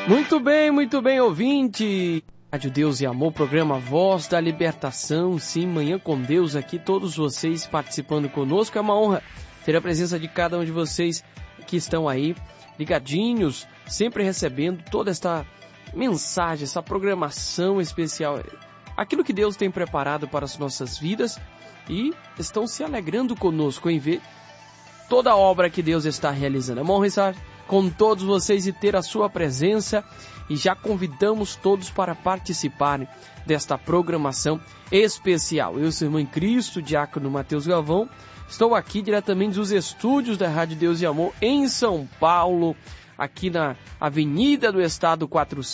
Muito bem, ouvinte. Rádio Deus e Amor, programa Voz da Libertação. Sim, Manhã com Deus aqui, todos vocês participando conosco. É uma honra ter a presença de cada um de vocês que estão aí, ligadinhos, sempre recebendo toda esta mensagem, essa programação especial. Aquilo que Deus tem preparado para as nossas vidas e estão se alegrando conosco em ver toda a obra que Deus está realizando. É uma honra estar com todos vocês e ter a sua presença, e já convidamos todos para participarem desta programação especial. Eu sou o irmão em Cristo, diácono Mateus Galvão, estou aqui diretamente dos estúdios da Rádio Deus e Amor em São Paulo, aqui na Avenida do Estado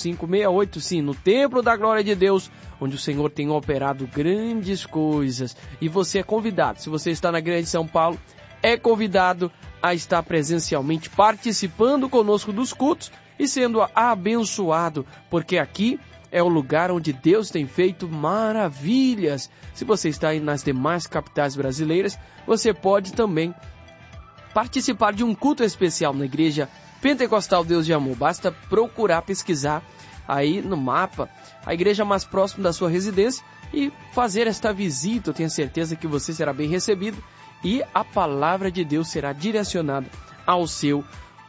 4568, sim, no Templo da Glória de Deus, onde o Senhor tem operado grandes coisas. E você é convidado, se você está na Grande São Paulo, é convidado a estar presencialmente participando conosco dos cultos e sendo abençoado, porque aqui é o lugar onde Deus tem feito maravilhas. Se você está aí nas demais capitais brasileiras, você pode também participar de um culto especial na Igreja Pentecostal Deus de Amor. Basta procurar, pesquisar aí no mapa a igreja mais próxima da sua residência e fazer esta visita. Eu tenho certeza que você será bem recebido e a palavra de Deus será direcionada ao seu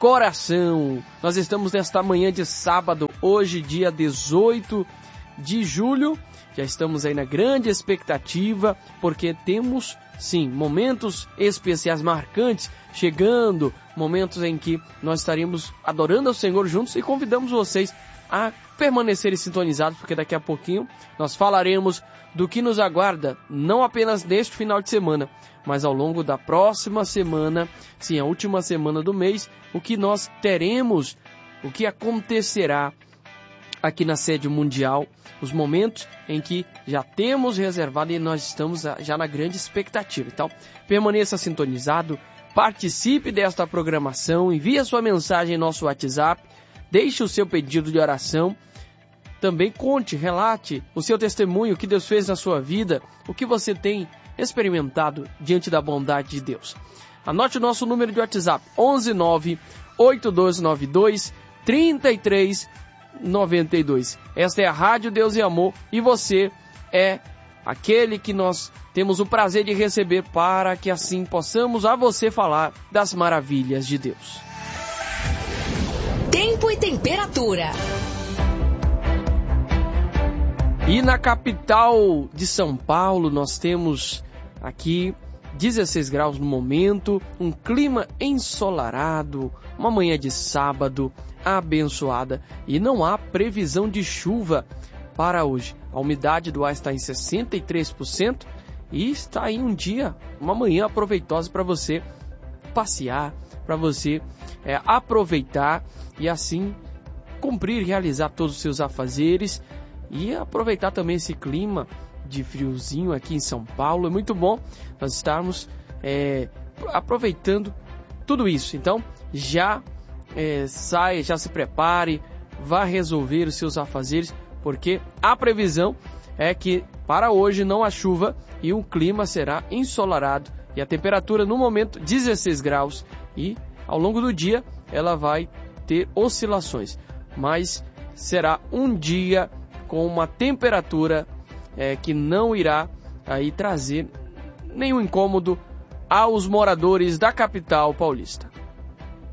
coração. Nós estamos nesta manhã de sábado, hoje dia 18 de julho, já estamos aí na grande expectativa, porque temos, sim, momentos especiais, marcantes, chegando, momentos em que nós estaremos adorando ao Senhor juntos e convidamos vocês a permanecerem sintonizados, porque daqui a pouquinho nós falaremos do que nos aguarda, não apenas neste final de semana, mas ao longo da próxima semana, sim, a última semana do mês, o que nós teremos, o que acontecerá aqui na sede mundial, os momentos em que já temos reservado e nós estamos já na grande expectativa. Então, permaneça sintonizado, participe desta programação, envie a sua mensagem em nosso WhatsApp, deixe o seu pedido de oração, também conte, relate o seu testemunho, o que Deus fez na sua vida, o que você tem experimentado diante da bondade de Deus. Anote o nosso número de WhatsApp, 119-8292-3392. Esta é a Rádio Deus e Amor e você é aquele que nós temos o prazer de receber para que assim possamos a você falar das maravilhas de Deus. Tempo e temperatura. E na capital de São Paulo nós temos aqui 16 graus no momento, um clima ensolarado, uma manhã de sábado abençoada e não há previsão de chuva para hoje. A umidade do ar está em 63% e está aí um dia, uma manhã proveitosa para você passear, para você aproveitar e assim cumprir, realizar todos os seus afazeres e aproveitar também esse clima de friozinho aqui em São Paulo. É muito bom nós estarmos aproveitando tudo isso. Então já saia, já se prepare, vá resolver os seus afazeres, porque a previsão é que para hoje não há chuva e o clima será ensolarado e a temperatura no momento 16 graus e ao longo do dia ela vai ter oscilações, mas será um dia com uma temperatura que não irá aí trazer nenhum incômodo aos moradores da capital paulista.